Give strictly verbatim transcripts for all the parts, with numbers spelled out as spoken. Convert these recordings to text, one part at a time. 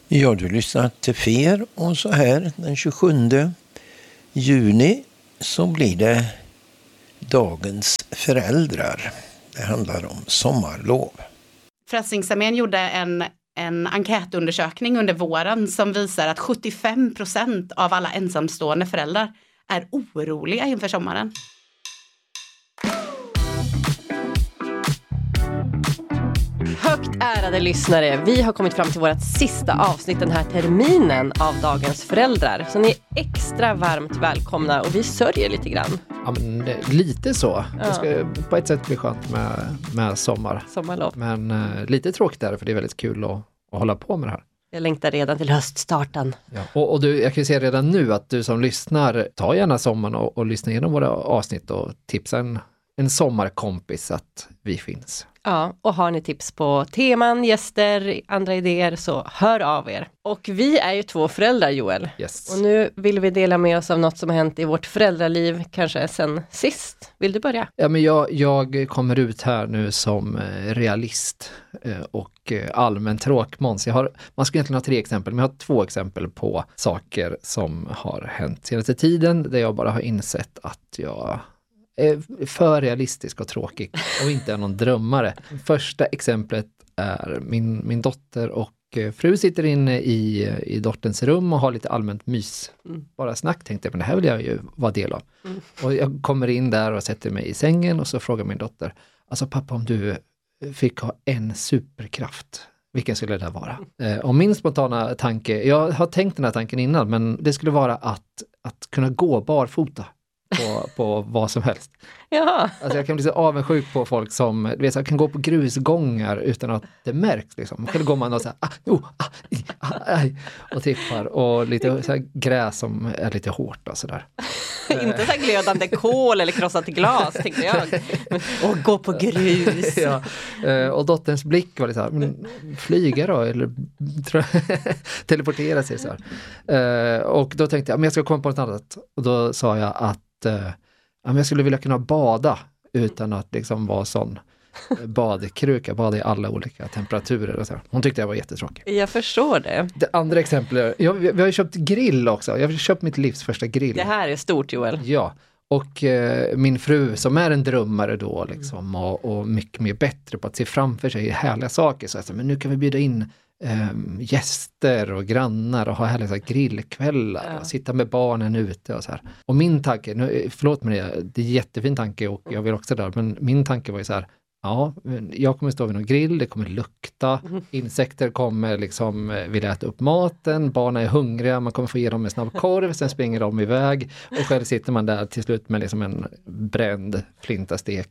Ja, du lyssnar till Fer och så här den tjugosjunde juni så blir det dagens föräldrar. Det handlar om sommarlov. Frälsningsarmén gjorde en, en enkätundersökning under våren som visar att sjuttiofem procent av alla ensamstående föräldrar är oroliga inför sommaren. Högt ärade lyssnare, vi har kommit fram till vårt sista avsnitt den här terminen av Dagens föräldrar. Så ni är extra varmt välkomna och vi sörjer lite grann. Ja, men lite så. Ja. Det ska på ett sätt bli skönt med, med sommar. Sommarlov. Men uh, lite tråkigt är det, för det är väldigt kul att, att hålla på med det här. Jag längtar redan till höststarten. Ja. Och, och du, jag kan ju säga redan nu att du som lyssnar, ta gärna sommaren och, och lyssna igenom våra avsnitt och tipsa en, en sommarkompis att vi finns. Ja, och har ni tips på teman, gäster, andra idéer så hör av er. Och vi är ju två föräldrar, Joel. Yes. Och nu vill vi dela med oss av något som har hänt i vårt föräldraliv, kanske sen sist. Vill du börja? Ja, men jag, jag kommer ut här nu som realist och allmän tråkmåns. Jag har, man ska egentligen ha tre exempel, men jag har två exempel på saker som har hänt senaste tiden där jag bara har insett att jag är för realistisk och tråkig och inte är någon drömmare. Första exemplet är min, min dotter och fru sitter inne i, i dotterns rum och har lite allmänt mys. Mm. Bara snack, tänkte jag, men det här vill jag ju vara del av. Mm. Och jag kommer in där och sätter mig i sängen och så frågar min dotter, alltså pappa, om du fick ha en superkraft, vilken skulle det vara? Mm. Eh, och min spontana tanke, jag har tänkt den här tanken innan, men det skulle vara att, att kunna gå barfota. På, på vad som helst. Ja. Alltså jag kan bli så avundsjuk på folk som, du vet, jag kan gå på grusgångar utan att det märks liksom. Själv går man och så här, ah, oh, ah, i, ah, aj, och tippar och lite så här gräs som är lite hårt och sådär. Inte så här glödande kol eller krossat glas, tänkte jag. Och gå på grus. Ja. Och dotterns blick var lite så här, men flyga då eller teleportera sig så här. Och då tänkte jag, men jag ska komma på något annat. Och då sa jag att ja, jag skulle vilja kunna bada utan att liksom vara sån badkruka, bada i alla olika temperaturer och så. Hon tyckte jag var jättetråkig. Jag förstår det. Det andra exemplet, ja, vi, vi har ju köpt grill också. Jag har köpt mitt livs första grill. Det här är stort, Joel. Ja, och eh, min fru som är en drömmare då liksom, och, och mycket mer bättre på att se framför sig härliga saker. Så jag sa, men nu kan vi bjuda in eh, gäster och grannar och ha härliga så här, grillkvällar ja. Och sitta med barnen ute och så här. Och min tanke, nu, förlåt mig det, det är en jättefin tanke och jag vill också där, men min tanke var ju så här, ja, jag kommer stå vid någon grill, det kommer lukta, insekter kommer liksom vilja äta upp maten, barnen är hungriga, man kommer få ge dem en snabb korv, sen springer de iväg och själv sitter man där till slut med liksom en bränd flintastek.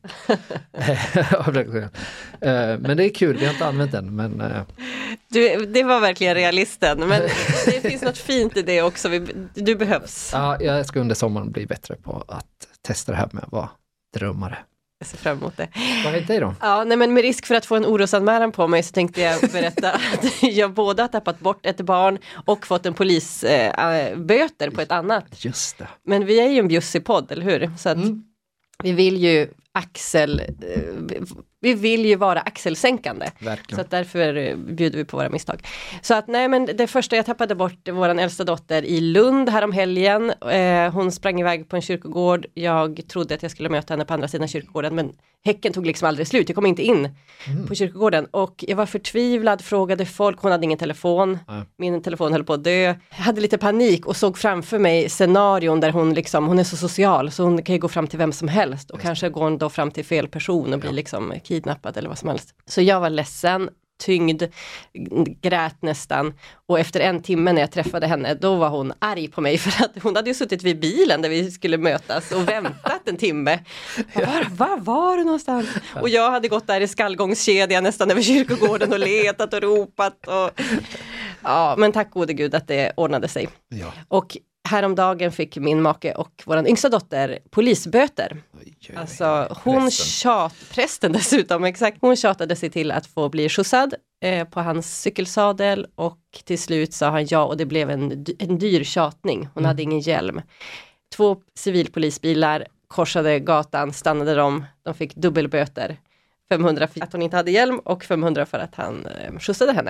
Men det är kul, vi har inte använt den. Men, du, det var verkligen realisten, men det finns något fint i det också, du behövs. Ja, jag ska under sommaren bli bättre på att testa det här med att vara drömmare. Jag ser fram emot det. Vad vet du då? Ja, nej, men med risk för att få en orosanmälan på mig så tänkte jag berätta att jag både har tappat bort ett barn och fått en polisböter äh, på ett annat. Just det. Men vi är ju en bjussig podd, eller hur? Så att mm. vi vill ju axel... Äh, vi vill ju vara axelsänkande. Verkligen. Så att därför bjuder vi på våra misstag. Så att nej, men det första jag tappade bort våran äldsta dotter i Lund här om helgen. Eh, hon sprang iväg på en kyrkogård. Jag trodde att jag skulle möta henne på andra sidan kyrkogården, men häcken tog liksom aldrig slut. Jag kom inte in mm. på kyrkogården. Och jag var förtvivlad, frågade folk. Hon hade ingen telefon. Mm. Min telefon höll på att dö. Jag hade lite panik och såg framför mig scenarion där hon liksom, hon är så social så hon kan ju gå fram till vem som helst. Och kanske gå då fram till fel person och bli ja. liksom kidnappad eller vad som helst. Så jag var ledsen, tyngd, grät nästan. Och efter en timme när jag träffade henne, då var hon arg på mig för att hon hade ju suttit vid bilen där vi skulle mötas och väntat en timme. Var, var var du någonstans? Och jag hade gått där i skallgångskedjan nästan över kyrkogården och letat och ropat. Och, ja, men tack gode gud att det ordnade sig. Ja. Och häromdagen fick min make och vår yngsta dotter polisböter. Oj, alltså hon tjat, prästen dessutom, exakt. Hon tjatade sig till att få bli skjutsad eh, på hans cykelsadel och till slut sa han ja och det blev en, en dyr tjatning. Hon mm. hade ingen hjälm. Två civilpolisbilar korsade gatan, stannade de. De fick dubbelböter. femhundra för att hon inte hade hjälm och femhundra för att han eh, skjutsade henne.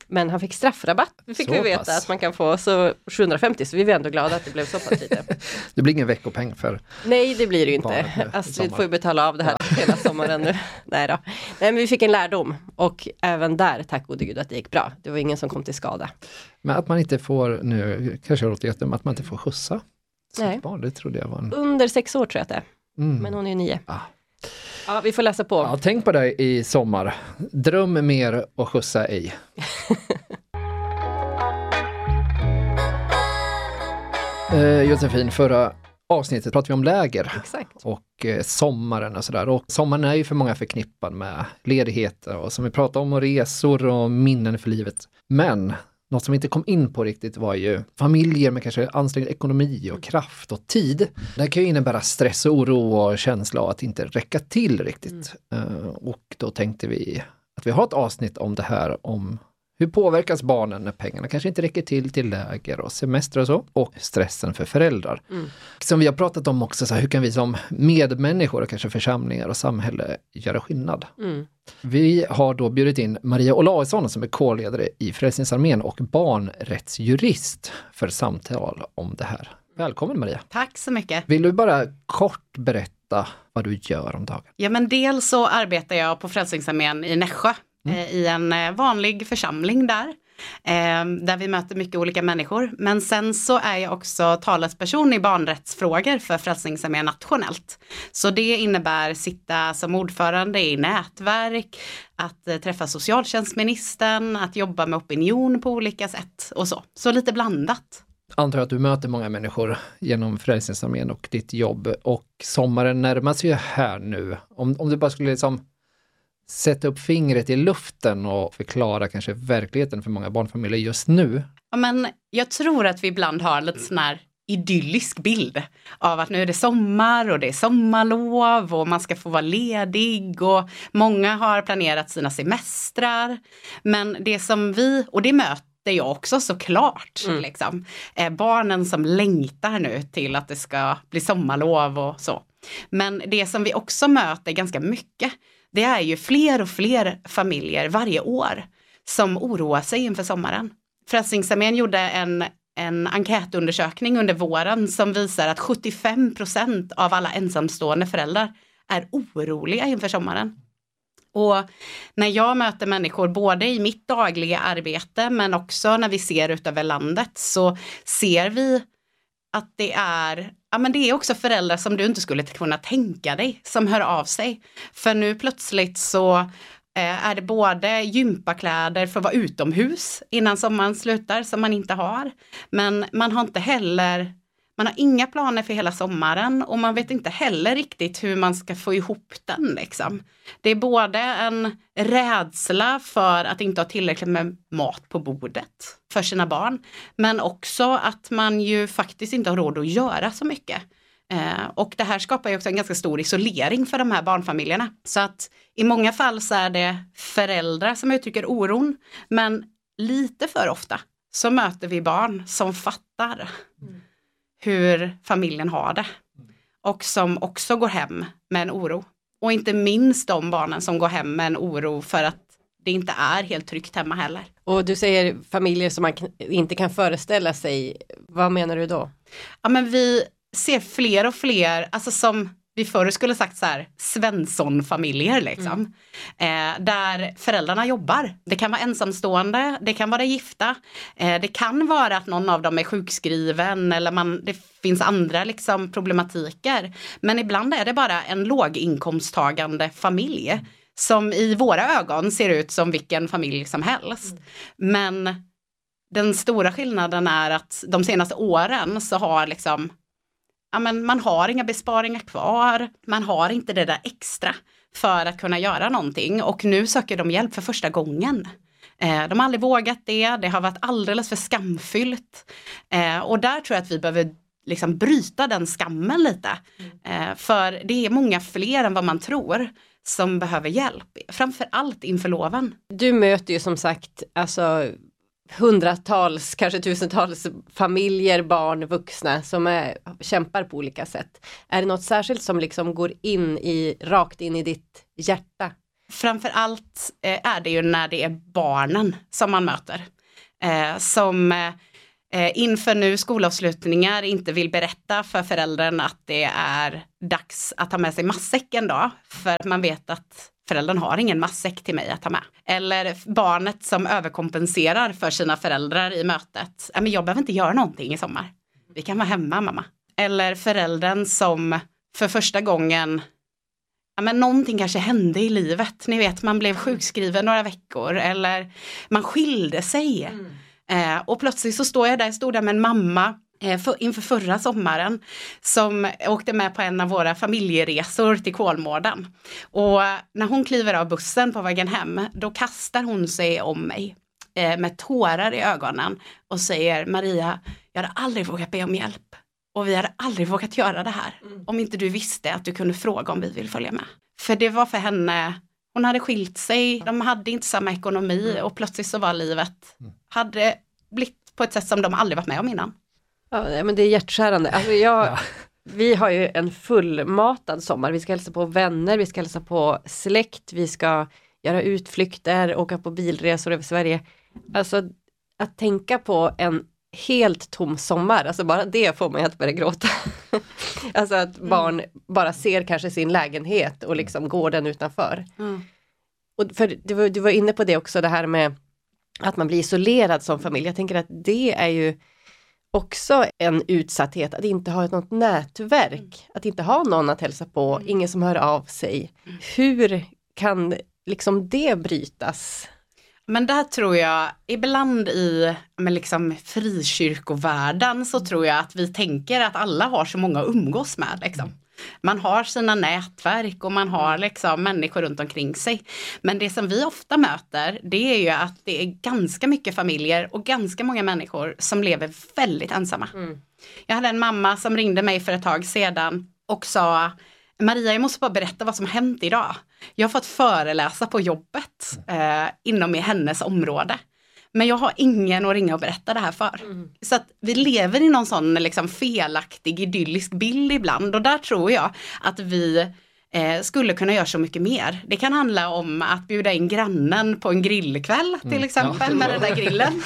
Men han fick straffrabatt, fick Så vi veta pass. att man kan få, så sjuhundrafemtio, så vi var ändå glada att det blev så pass lite. Det blir ingen veckopeng för... Nej, det blir det ju Barnet inte. nu i Astrid sommar. får ju betala av det här hela sommaren nu. Nej då. Nej, men vi fick en lärdom och även där, tack gode gud, att det gick bra. Det var ingen som kom till skada. Men att man inte får, nu kanske jag låter jättem, att man inte får skjutsa sitt Nej. barn, det trodde jag var en... Under sex år tror jag att det är. Mm. Men hon är ju nio. Ah. Ja, vi får läsa på. Ja, tänk på det i sommar. Dröm mer och skjutsa ej. eh, Josefin, förra avsnittet pratade vi om läger. Exakt. Och eh, sommaren och sådär. Och sommaren är ju för många förknippad med ledigheter och som vi pratade om, och resor och minnen för livet. Men något som vi inte kom in på riktigt var ju familjer med kanske ansträngd ekonomi och kraft och tid. Det kan ju innebära stress och oro och känsla av att inte räcka till riktigt. Mm. Uh, och då tänkte vi att vi har ett avsnitt om det här, om hur påverkas barnen när pengarna kanske inte räcker till till läger och semester och så. Och stressen för föräldrar. Mm. Som vi har pratat om också, så här, hur kan vi som medmänniskor och kanske församlingar och samhälle göra skillnad? Mm. Vi har då bjudit in Maria Olausson som är kårledare i Frälsningsarmén och barnrättsjurist för samtal om det här. Välkommen Maria. Tack så mycket. Vill du bara kort berätta vad du gör om dagen? Ja, men dels så arbetar jag på Frälsningsarmén i Nässjö. Mm. I en vanlig församling där, eh, där vi möter mycket olika människor. Men sen så är jag också talesperson i barnrättsfrågor för Frälsningsarmén nationellt. Så det innebär sitta som ordförande i nätverk, att eh, träffa socialtjänstministern, att jobba med opinion på olika sätt och så. Så lite blandat. Antar att du möter många människor genom Frälsningsarmén och ditt jobb, och sommaren närmar sig ju här nu. Om, om du bara skulle liksom sätta upp fingret i luften och förklara kanske verkligheten för många barnfamiljer just nu. Ja, men jag tror att vi ibland har en lite sån här idyllisk bild av att nu är det sommar och det är sommarlov och man ska få vara ledig och många har planerat sina semestrar. Men det som vi, och det möter jag också såklart, mm. liksom, är barnen som längtar nu till att det ska bli sommarlov och så. Men det som vi också möter ganska mycket, det är ju fler och fler familjer varje år som oroar sig inför sommaren. Frälsningsarmén gjorde en, en enkätundersökning under våren som visar att sjuttiofem procent av alla ensamstående föräldrar är oroliga inför sommaren. Och när jag möter människor både i mitt dagliga arbete men också när vi ser ut över landet, så ser vi att det är, ja, men det är också föräldrar som du inte skulle kunna tänka dig som hör av sig. För nu plötsligt så eh, är det både gympakläder för att vara utomhus innan sommaren slutar som man inte har. Men man har inte heller, man har inga planer för hela sommaren och man vet inte heller riktigt hur man ska få ihop den liksom. Det är både en rädsla för att inte ha tillräckligt med mat på bordet för sina barn, men också att man ju faktiskt inte har råd att göra så mycket. Eh, och det här skapar ju också en ganska stor isolering för de här barnfamiljerna. Så att i många fall så är det föräldrar som uttrycker oron, men lite för ofta så möter vi barn som fattar mm. hur familjen har det och som också går hem med en oro. Och inte minst de barnen som går hem med en oro för att det inte är helt tryggt hemma heller. Och du säger familjer som man inte kan föreställa sig. Vad menar du då? Ja, men vi ser fler och fler, alltså som vi förr skulle sagt så här, Svensson-familjer liksom. Mm. Eh, där föräldrarna jobbar. Det kan vara ensamstående, det kan vara gifta. Eh, det kan vara att någon av dem är sjukskriven eller man, det finns andra liksom problematiker. Men ibland är det bara en låginkomsttagande familj som i våra ögon ser ut som vilken familj som helst. Mm. Men den stora skillnaden är att de senaste åren så har liksom, ja, men man har inga besparingar kvar, man har inte det där extra för att kunna göra någonting och nu söker de hjälp för första gången. Eh, de har aldrig vågat det, det har varit alldeles för skamfyllt eh, och där tror jag att vi behöver liksom bryta den skammen lite. Eh, för det är många fler än vad man tror som behöver hjälp, framförallt inför loven. Du möter ju som sagt alltså hundratals, kanske tusentals familjer, barn, vuxna som är, kämpar på olika sätt. Är det något särskilt som liksom går in i, rakt in i ditt hjärta framförallt eh, är det ju när det är barnen som man möter. Eh, som eh, inför nu skolavslutningar inte vill berätta för föräldern att det är dags att ta med sig matsäck en dag. För att man vet att föräldern har ingen matsäck till mig att ta med. Eller barnet som överkompenserar för sina föräldrar i mötet. Men jag behöver inte göra någonting i sommar. Vi kan vara hemma, mamma. Eller föräldern som för första gången, ja, men någonting kanske hände i livet. Ni vet, man blev sjukskriven några veckor. Eller man skilde sig. Mm. Eh, och plötsligt så står jag där, stod där med en mamma eh, för, inför förra sommaren. Som åkte med på en av våra familjeresor till Kolmården. Och när hon kliver av bussen på vägen hem, då kastar hon sig om mig. Eh, med tårar i ögonen. Och säger, Maria, jag hade aldrig vågat be om hjälp. Och vi hade aldrig vågat göra det här. Mm. Om inte du visste att du kunde fråga om vi vill följa med. För det var för henne, hon hade skilt sig. De hade inte samma ekonomi. Mm. Och plötsligt så var livet, mm. hade blivit på ett sätt som de aldrig varit med om innan. Ja, men det är hjärtskärande. Alltså jag, ja. Vi har ju en fullmatad sommar. Vi ska hälsa på vänner, vi ska hälsa på släkt. Vi ska göra utflykter, åka på bilresor över Sverige. Alltså att tänka på en helt tom sommar, alltså bara det får mig att börja gråta. Alltså att barn mm. bara ser kanske sin lägenhet och liksom går den utanför. Mm. Och för du var, du var inne på det också, det här med att man blir isolerad som familj. Jag tänker att det är ju också en utsatthet, att inte ha något nätverk, mm. att inte ha någon att hälsa på, mm. ingen som hör av sig. Mm. Hur kan liksom det brytas? Men där tror jag, ibland i men liksom frikyrkovärlden så tror jag att vi tänker att alla har så många att umgås med. Liksom. Man har sina nätverk och man har liksom människor runt omkring sig. Men det som vi ofta möter, det är ju att det är ganska mycket familjer och ganska många människor som lever väldigt ensamma. Mm. Jag hade en mamma som ringde mig för ett tag sedan och sa, Maria, jag måste bara berätta vad som har hänt idag. Jag har fått föreläsa på jobbet eh, inom i hennes område. Men jag har ingen att ringa och berätta det här för. Mm. Så att vi lever i någon sån liksom felaktig, idyllisk bild ibland. Och där tror jag att vi eh, skulle kunna göra så mycket mer. Det kan handla om att bjuda in grannen på en grillkväll till mm. exempel, ja. Med den där grillen.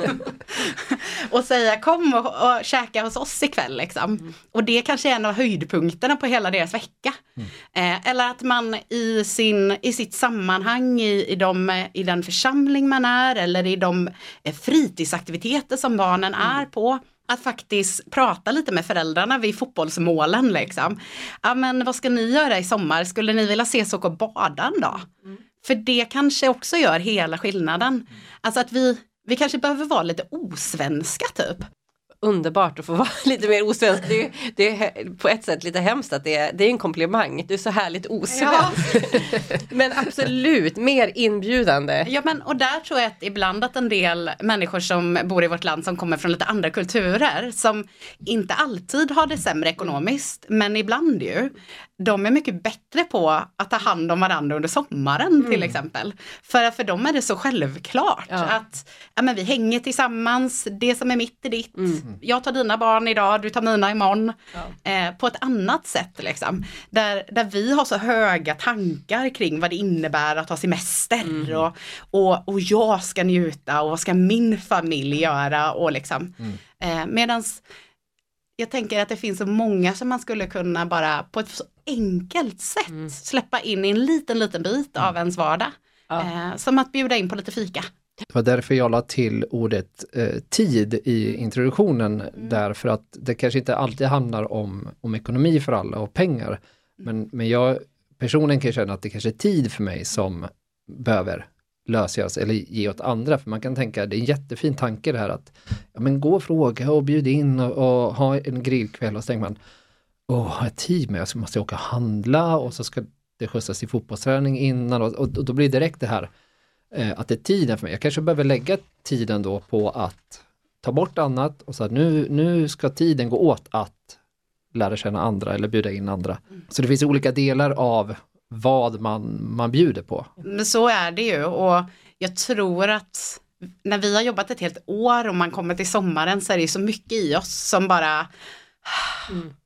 Och säga kom och, och käka hos oss ikväll liksom. Mm. Och det kanske är en av höjdpunkterna på hela deras vecka. Mm. Eh, eller att man i, sin, i sitt sammanhang i, i, de, i den församling man är eller i de eh, fritidsaktiviteter som barnen mm. är på. Att faktiskt prata lite med föräldrarna vid fotbollsmålen liksom. Ja men vad ska ni göra i sommar? Skulle ni vilja ses och bada en dag? Mm. För det kanske också gör hela skillnaden. Mm. Alltså att vi, vi kanske behöver vara lite osvenska typ. Underbart att få vara lite mer osvensk. Det är, det är på ett sätt lite hemskt att det är, det är en komplimang. Du är så härligt osvensk. Ja. Men absolut, mer inbjudande. Ja, men och där tror jag att ibland att en del människor som bor i vårt land som kommer från lite andra kulturer som inte alltid har det sämre ekonomiskt, men ibland ju. De är mycket bättre på att ta hand om varandra under sommaren mm. till exempel. För för dem är det så självklart ja. Att ja, men vi hänger tillsammans, det som är mitt är ditt. Mm. Jag tar dina barn idag, du tar mina imorgon. Ja. Eh, på ett annat sätt liksom. Där, där vi har så höga tankar kring vad det innebär att ha semester. Mm. Och, och, och jag ska njuta och vad ska min familj göra. Och liksom. Mm. Eh, medans jag tänker att det finns så många som man skulle kunna bara på ett så enkelt sätt mm. släppa in i en liten, liten bit av ens vardag. Ja. Eh, som att bjuda in på lite fika. Det var därför jag la till ordet eh, tid i introduktionen. Mm. Därför att det kanske inte alltid handlar om, om ekonomi för alla och pengar. Mm. Men, men jag personligen kan känna att det kanske är tid för mig som behöver lösas eller ge åt andra. För man kan tänka, det är en jättefin tanke det här att ja, men gå och fråga och bjuda in och, och ha en grillkväll och så tänker man, åh, har jag tid med? Så måste jag åka och handla och så ska det skjutsas i fotbollsträning innan och, och, och då blir det direkt det här eh, att det är tiden för mig. Jag kanske behöver lägga tiden då på att ta bort annat och så att nu, nu ska tiden gå åt att lära känna andra eller bjuda in andra. Mm. Så det finns olika delar av vad man, man bjuder på. Men så är det ju och jag tror att när vi har jobbat ett helt år och man kommer till sommaren så är det så mycket i oss som bara mm.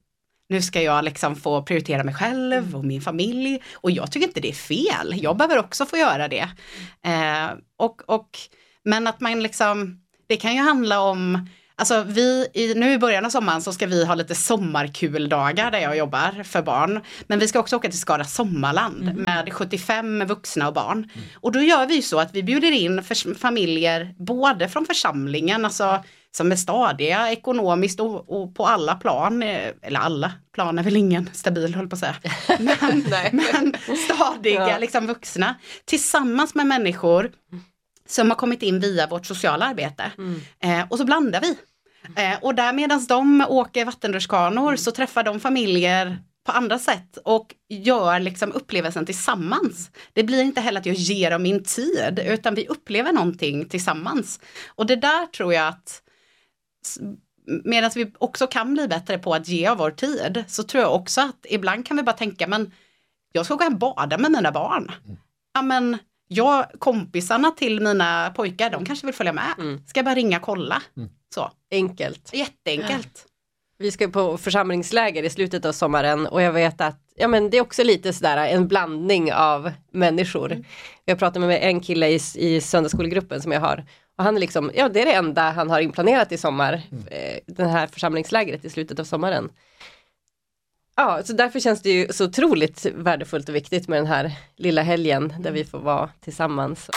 nu ska jag liksom få prioritera mig själv och min familj. Och jag tycker inte det är fel. Jag behöver också få göra det. Eh, och, och, men att man liksom, det kan ju handla om, alltså vi, i, nu i början av sommaren så ska vi ha lite sommarkuldagar där jag jobbar för barn. Men vi ska också åka till Skara Sommarland mm. med sjuttiofem vuxna och barn. Mm. Och då gör vi ju så att vi bjuder in för, familjer både från församlingen, alltså som är stadiga ekonomiskt och, och på alla plan, eller alla plan är väl ingen stabil, håll på att säga. Men, men stadiga ja. liksom vuxna tillsammans med människor som har kommit in via vårt sociala arbete. Mm. Eh, och så blandar vi. Eh, och där medan de åker vattenrutschkanor mm. så träffar de familjer på andra sätt och gör liksom upplevelsen tillsammans. Det blir inte heller att jag ger dem min tid, utan vi upplever någonting tillsammans. Och det där tror jag att medan vi också kan bli bättre på att ge av vår tid, så tror jag också att ibland kan vi bara tänka, men jag ska gå hem och bada med mina barn. Mm. Ja, men jag, kompisarna till mina pojkar, de kanske vill följa med. Mm. Ska jag bara ringa och kolla. Mm. Så. Enkelt. Jätteenkelt. Vi ska på församlingsläger i slutet av sommaren och jag vet att ja, men det är också lite sådär en blandning av människor. Mm. Jag pratade med en kille i, i söndagsskolgruppen som jag har. Och han är liksom, ja det är det enda han har inplanerat i sommar. Mm. Eh, den här församlingslägret i slutet av sommaren. Ja, så därför känns det ju så otroligt värdefullt och viktigt med den här lilla helgen där vi får vara tillsammans.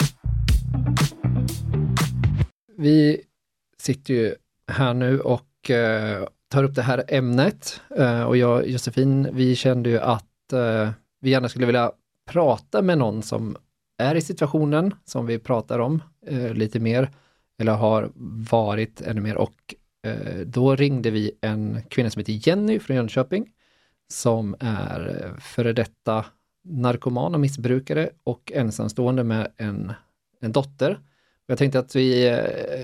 Vi sitter ju här nu och eh, tar upp det här ämnet. Eh, och jag och Josefin, vi kände ju att eh, vi gärna skulle vilja prata med någon som är i situationen som vi pratar om eh, lite mer. Eller har varit ännu mer. Och eh, då ringde vi en kvinna som heter Jenny från Jönköping. Som är före detta narkoman och missbrukare och ensamstående med en, en dotter. Jag tänkte att vi,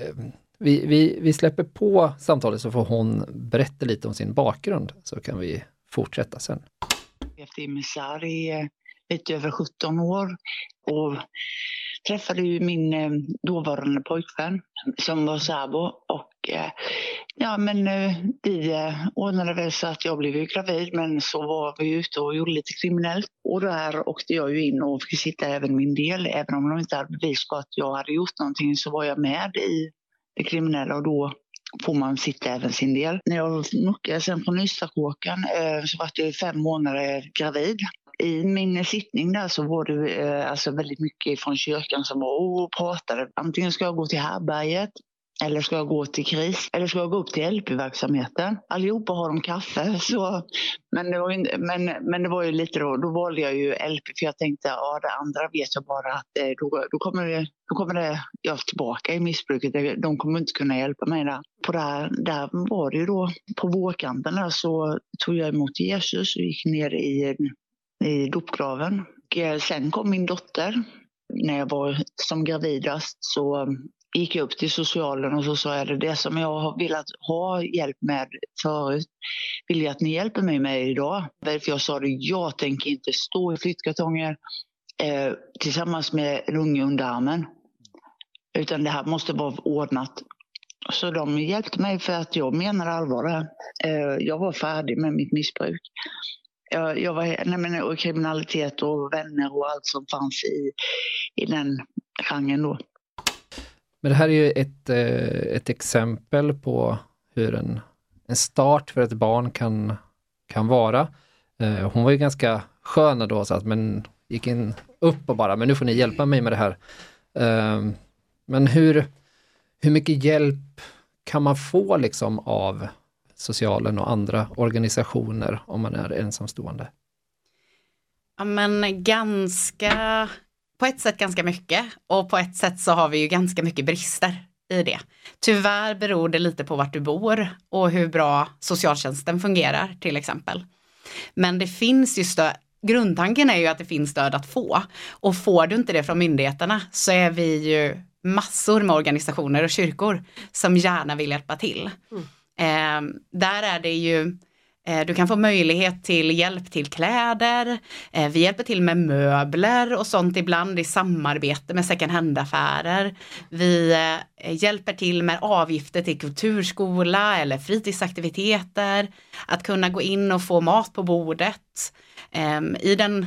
vi, vi, vi släpper på samtalet så får hon berätta lite om sin bakgrund, så kan vi fortsätta sen. Jag är i misär i lite över sjutton år och träffade ju min dåvarande pojkvän som var sabo och ja, men vi ordnade väl så att jag blev ju gravid, men så var vi ute och gjorde lite kriminellt. Och där åkte jag ju in och fick sitta även min del. Även om de inte hade bevis på att jag hade gjort någonting så var jag med i det kriminella och då får man sitta även sin del. När jag muckade sen på Nystakåkan så var jag fem månader gravid. I min sittning där så var det eh, alltså väldigt mycket från kyrkan som var och pratade. Antingen ska jag gå till Härberget, eller ska jag gå till KRIS, eller ska jag gå upp till L P-verksamheten. Allihopa har de kaffe. Så, men, det var ju, men, men det var ju lite då, då valde jag ju L P för jag tänkte, ja det andra vet jag bara att eh, då, då kommer, det, då kommer det, jag tillbaka i missbruket. De kommer inte kunna hjälpa mig där. På där, där var det ju då, på vårkanten där så tog jag emot Jesus och gick ner i i dopgraven. Och sen kom min dotter. När jag var som gravidast så gick jag upp till socialen och så sa jag det, det som jag har velat ha hjälp med förut vill jag att ni hjälper mig med idag. För jag sa det, jag tänker inte stå i flyttkartonger eh, tillsammans med en unge under armen. Utan det här måste vara ordnat. Så de hjälpte mig för att jag menar allvar här. Eh, jag var färdig med mitt missbruk. Jag, jag var nej men, och kriminalitet och vänner och allt som fanns i, i den genren då. Men det här är ju ett, ett exempel på hur en, en start för ett barn kan, kan vara. Hon var ju ganska skön då, så att, men gick in upp och bara, men nu får ni hjälpa mig med det här. Men hur, hur mycket hjälp kan man få liksom av socialen och andra organisationer om man är ensamstående? Ja, men ganska, på ett sätt ganska mycket, och på ett sätt så har vi ju ganska mycket brister i det. Tyvärr beror det lite på vart du bor och hur bra socialtjänsten fungerar till exempel. Men det finns ju stöd, grundtanken är ju att det finns stöd att få, och får du inte det från myndigheterna så är vi ju massor med organisationer och kyrkor som gärna vill hjälpa till. Mm. Eh, där är det ju Du kan få möjlighet till hjälp till kläder. Vi hjälper till med möbler och sånt ibland i samarbete med second hand-affärer. Vi hjälper till med avgifter till kulturskola eller fritidsaktiviteter. Att kunna gå in och få mat på bordet. I den,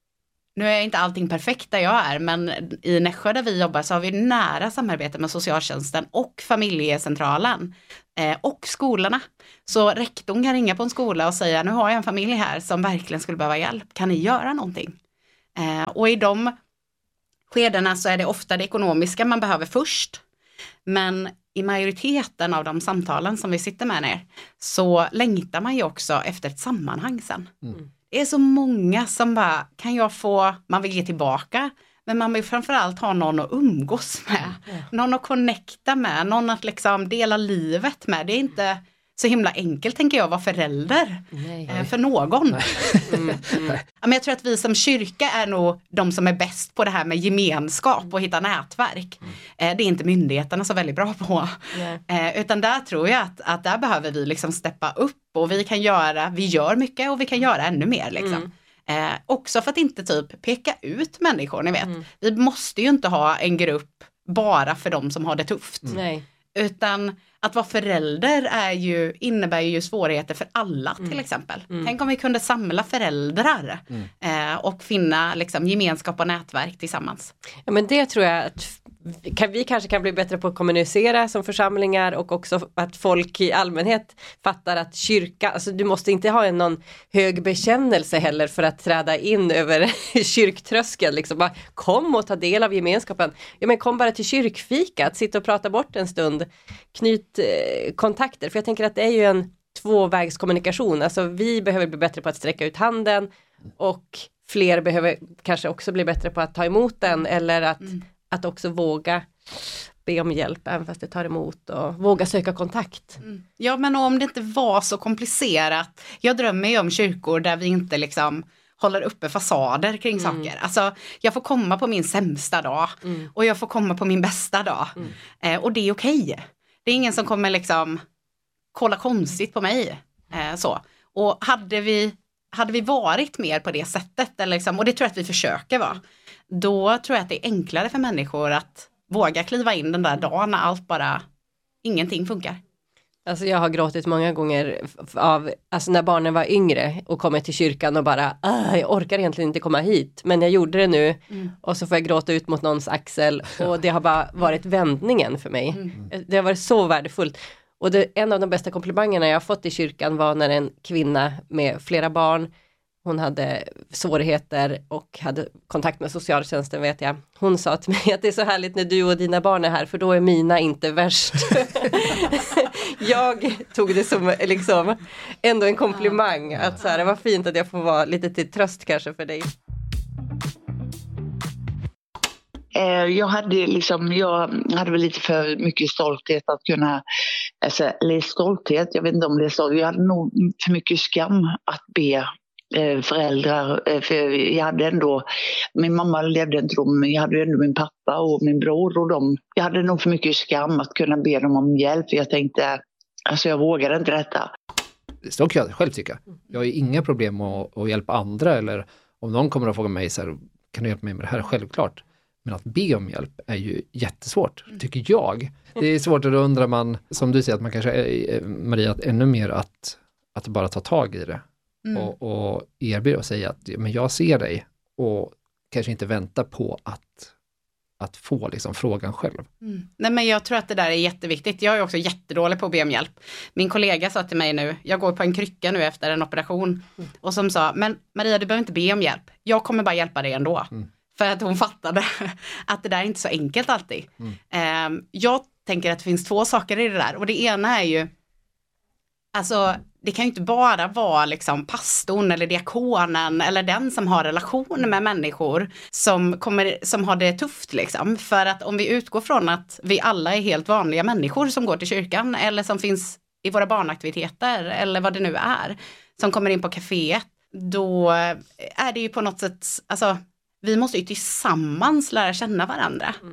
nu är inte allting perfekt där jag är, men i Nässjö där vi jobbar så har vi nära samarbete med socialtjänsten och familjecentralen. Och skolorna. Så rektorn kan ringa på en skola och säga, nu har jag en familj här som verkligen skulle behöva hjälp. Kan ni göra någonting? Eh, och i de skedena så är det ofta det ekonomiska man behöver först. Men i majoriteten av de samtalen som vi sitter med ner så längtar man ju också efter ett sammanhang sen. Mm. Det är så många som bara, kan jag få, man vill ge tillbaka. Men man vill framförallt ha någon att umgås med. Mm. Någon att connecta med. Någon att liksom dela livet med. Det är inte så himla enkelt, tänker jag, vara förälder. Nej. Eh, för någon. Mm, mm. Men jag tror att vi som kyrka är nog de som är bäst på det här med gemenskap och hitta nätverk. Mm. Eh, det är inte myndigheterna så väldigt bra på. Eh, utan där tror jag att, att där behöver vi liksom steppa upp. Och vi kan göra, vi gör mycket och vi kan göra ännu mer liksom. Mm. Eh, också för att inte typ peka ut människor, ni vet. Mm. Vi måste ju inte ha en grupp bara för de som har det tufft. Mm. Utan att vara förälder är ju, innebär ju svårigheter för alla till mm. exempel. Mm. Tänk om vi kunde samla föräldrar mm. eh, och finna liksom, gemenskap och nätverk tillsammans. Ja, men det tror jag att kan, vi kanske kan bli bättre på att kommunicera som församlingar och också att folk i allmänhet fattar att kyrka, alltså du måste inte ha en någon hög bekännelse heller för att träda in över kyrktröskeln. Liksom bara kom och ta del av gemenskapen. Ja, men kom bara till kyrkfika, att sitta och prata bort en stund. Knyt eh, kontakter, för jag tänker att det är ju en tvåvägskommunikation. Alltså vi behöver bli bättre på att sträcka ut handen och fler behöver kanske också bli bättre på att ta emot den eller att mm. Att också våga be om hjälp även fast det tar emot och våga söka kontakt. Mm. Ja, men om det inte var så komplicerat. Jag drömmer ju om kyrkor där vi inte liksom håller uppe fasader kring mm. saker. Alltså, jag får komma på min sämsta dag mm. och jag får komma på min bästa dag. Mm. Eh, och det är okej. Det är ingen som kommer liksom kolla konstigt på mig. Eh, så. Och hade vi, hade vi varit mer på det sättet, eller liksom, och det tror jag att vi försöker vara, då tror jag att det är enklare för människor att våga kliva in den där dagen när allt bara, ingenting funkar. Alltså jag har gråtit många gånger av, alltså när barnen var yngre och kommer till kyrkan och bara, jag orkar egentligen inte komma hit, men jag gjorde det nu mm. och så får jag gråta ut mot någons axel och det har bara varit vändningen för mig. Mm. Det har varit så värdefullt. Och det, en av de bästa komplimangerna jag har fått i kyrkan var när en kvinna med flera barn, hon hade svårigheter och hade kontakt med socialtjänsten, vet jag. Hon sa till mig att det är så härligt när du och dina barn är här, för då är mina inte värst. Jag tog det som liksom ändå en komplimang. Att så här, det var fint att jag får vara lite till tröst kanske för dig. Jag hade liksom, jag hade väl lite för mycket stolthet att kunna, alltså, eller stolthet, jag vet inte om det är stolthet, jag hade nog för mycket skam att be föräldrar, för jag hade ändå, min mamma levde inte då, men jag hade ändå min pappa och min bror och dem. Jag hade nog för mycket skam att kunna be dem om hjälp. Jag tänkte, alltså jag vågade inte detta. Så kan jag själv tycka. Jag har ju inga problem att, att hjälpa andra, eller om någon kommer att fråga mig så här, kan du hjälpa mig med det här? Självklart. Men att be om hjälp är ju jättesvårt, tycker jag. Det är svårt, och då undrar man, som du säger, att man kanske är, Maria, att ännu mer att, att bara ta tag i det. Mm. Och, och erbjuda och säga att men jag ser dig, och kanske inte vänta på att, att få liksom frågan själv. Mm. Nej, men jag tror att det där är jätteviktigt. Jag är också jättedålig på att be om hjälp. Min kollega sa till mig nu, jag går på en krycka nu efter en operation, mm. och som sa, men Maria, du behöver inte be om hjälp. Jag kommer bara hjälpa dig ändå. Mm. För att hon fattade att det där är inte så enkelt alltid. Mm. Um, jag tänker att det finns två saker i det där. Och det ena är ju, alltså det kan ju inte bara vara liksom pastorn eller diakonen eller den som har relation med människor som, kommer, som har det tufft liksom. För att om vi utgår från att vi alla är helt vanliga människor som går till kyrkan eller som finns i våra barnaktiviteter eller vad det nu är, som kommer in på kaféet, då är det ju på något sätt, alltså vi måste ju tillsammans lära känna varandra. Mm.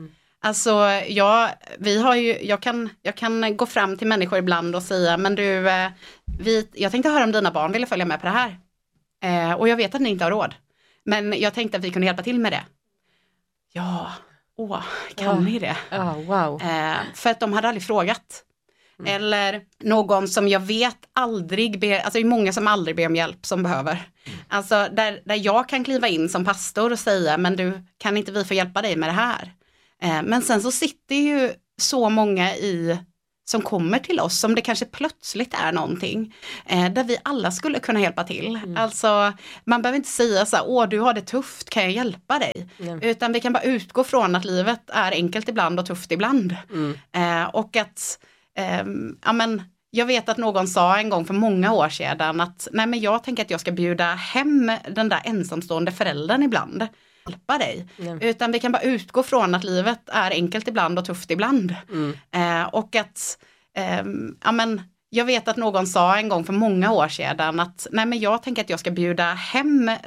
Alltså, jag, vi har ju, jag, kan, jag kan gå fram till människor ibland och säga, men du, eh, vi, jag tänkte höra om dina barn ville följa med på det här. Eh, och jag vet att ni inte har råd. Men jag tänkte att vi kunde hjälpa till med det. Ja, åh, kan Ja. ni det? Ja, wow. Eh, för att de hade aldrig frågat. Mm. Eller någon som jag vet aldrig ber, alltså det är många som aldrig ber om hjälp som behöver. Mm. Alltså där, där jag kan kliva in som pastor och säga, men du, kan inte vi få hjälpa dig med det här? Eh, men sen så sitter ju så många i som kommer till oss, som det kanske plötsligt är någonting, eh, där vi alla skulle kunna hjälpa till. Mm. Alltså, man behöver inte säga så här, åh du har det tufft, kan jag hjälpa dig? Mm. Utan vi kan bara utgå från att livet är enkelt ibland och tufft ibland. Mm. Eh, och att, eh, ja men, jag vet att någon sa en gång för många år sedan att, nej men jag tänker att jag ska bjuda hem den där ensamstående föräldern ibland. Hjälpa dig. Mm. Utan vi kan bara utgå från att livet är enkelt ibland och tufft ibland. Mm. Eh, och att, eh, ja men, jag vet att någon sa en gång för många år sedan att, nej men jag tänker att jag ska bjuda hem